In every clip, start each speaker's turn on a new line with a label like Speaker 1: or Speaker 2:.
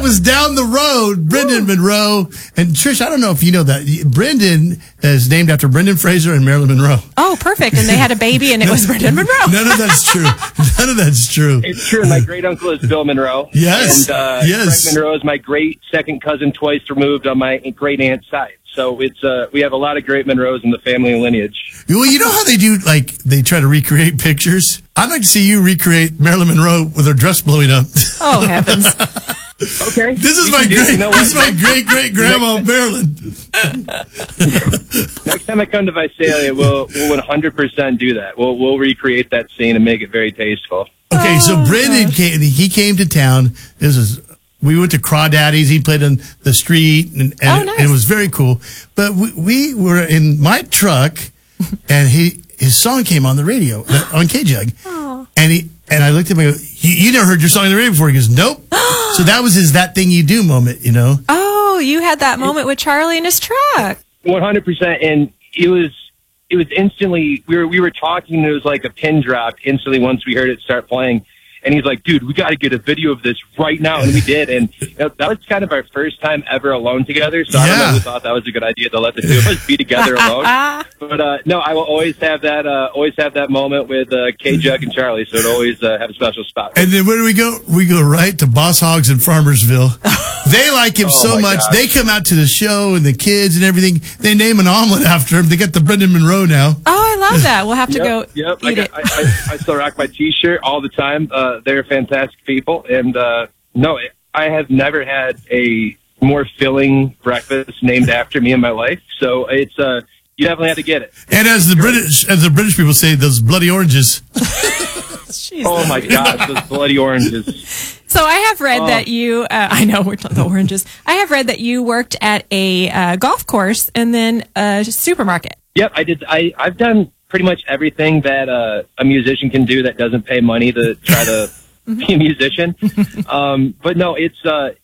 Speaker 1: was down the road, Brendan Monroe. And Trish, I don't know if you know that. Brendan is named after Brendan Fraser and Marilyn Monroe.
Speaker 2: Oh, perfect. And they had a baby, and it was Brendan Monroe.
Speaker 1: None of that's true. None of that's true.
Speaker 3: It's true. My great uncle is Bill Monroe.
Speaker 1: Yes.
Speaker 3: And
Speaker 1: yes.
Speaker 3: Frank Monroe is my great second cousin, twice removed on my great aunt's side. So it's we have a lot of great Monroes in the family lineage.
Speaker 1: Well, you know how they do, like, they try to recreate pictures? I'd like to see you recreate Marilyn Monroe with her dress blowing up.
Speaker 2: Oh, heavens.
Speaker 3: Okay.
Speaker 1: This is my great grandma Marilyn.
Speaker 3: Next time I come to Visalia, we'll 100% do that. We'll recreate that scene and make it very tasteful.
Speaker 1: Okay, so Brendan came to town. We went to Crawdaddy's. He played on the street, and
Speaker 2: nice.
Speaker 1: it was very cool. But we were in my truck, and his song came on the radio on KJUG.
Speaker 2: Oh.
Speaker 1: And I looked at him and I go, you never heard your song on the radio before. He goes, nope. So that was his That Thing You Do moment, you know?
Speaker 2: Oh, you had that moment with Charlie in his truck.
Speaker 3: 100%. And it was instantly, we were talking, and it was like a pin drop instantly once we heard it start playing. And he's like, dude, we got to get a video of this right now. And we did. And that was kind of our first time ever alone together. So I don't know who thought that was a good idea to let the two of us be together alone. But no, I will always have that moment with KJUG and Charlie. So it always have a special spot.
Speaker 1: And then where do we go? We go right to Boss Hogs in Farmersville. They like him so much.
Speaker 3: Gosh.
Speaker 1: They come out to the show and the kids and everything. They name an omelet after him. They got the Brendan Monroe now.
Speaker 2: Oh, I love that. We'll have to go eat it.
Speaker 3: I still rock my T-shirt all the time. They're fantastic people. And no, I have never had a more filling breakfast named after me in my life. So it's you definitely have to get it.
Speaker 1: And as the British people say, those bloody oranges.
Speaker 3: Oh my gosh, those bloody oranges.
Speaker 2: So I have read that you, I know we're talking the oranges. I have read that you worked at a golf course and then a supermarket.
Speaker 3: Yep, I did. I've done pretty much everything that a musician can do that doesn't pay money to try to be a musician. But no, it's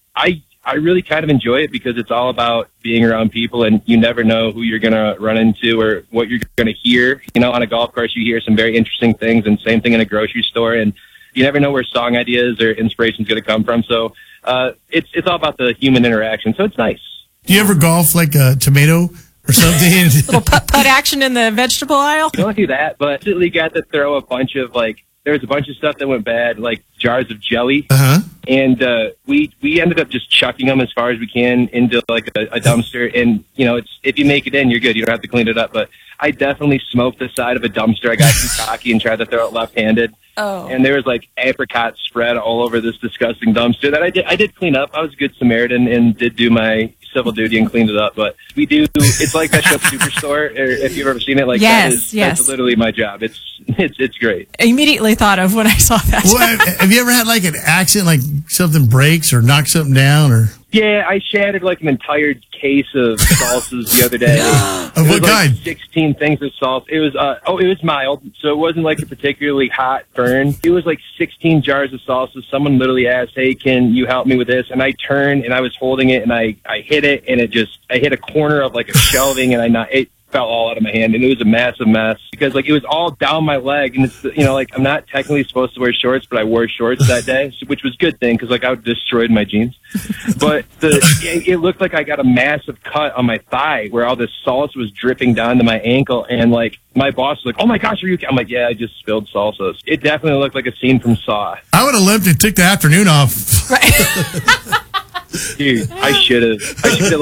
Speaker 3: I really kind of enjoy it because it's all about being around people, and you never know who you're going to run into or what you're going to hear. You know, on a golf course, you hear some very interesting things, and same thing in a grocery store, and you never know where song ideas or inspiration is going to come from. So it's all about the human interaction. So it's nice.
Speaker 1: Do you ever golf like a tomato or something?
Speaker 2: Little putt action in the vegetable aisle?
Speaker 3: Don't do that, but we got to throw a bunch of there was a bunch of stuff that went bad, like jars of jelly. And we ended up just chucking them as far as we can into like a dumpster. And, you know, if you make it in, you're good. You don't have to clean it up. But I definitely smoked the side of a dumpster. I got too cocky and tried to throw it left-handed.
Speaker 2: Oh. And
Speaker 3: there was like apricot spread all over this disgusting dumpster that I did clean up. I was a good Samaritan and did do my civil duty and cleaned it up. But it's like that show Superstore, or if you've ever seen it, like that's literally my job. It's great.
Speaker 2: I immediately thought of when I saw that.
Speaker 1: Well, have you ever had like an accident, like something breaks or knocks something down, or?
Speaker 3: Yeah, I shattered like an entire case of salsas the other day.
Speaker 1: Of what kind?
Speaker 3: 16 things of salsa. It was mild, so it wasn't like a particularly hot burn. It was like 16 jars of salsa. Someone literally asked, "Hey, can you help me with this?" And I turned and I was holding it and I hit it, and I hit a corner of like a shelving, and it fell all out of my hand, and it was a massive mess because like it was all down my leg, and it's, you know, like I'm not technically supposed to wear shorts, but I wore shorts that day, which was a good thing because like I would have destroyed my jeans. But it looked like I got a massive cut on my thigh where all this salsa was dripping down to my ankle, and like my boss was like, "Oh my gosh, are you okay?" I'm like, "Yeah, I just spilled salsa." It definitely looked like a scene from Saw.
Speaker 1: I would have limped and took the afternoon off.
Speaker 2: Right.
Speaker 3: Dude, I should have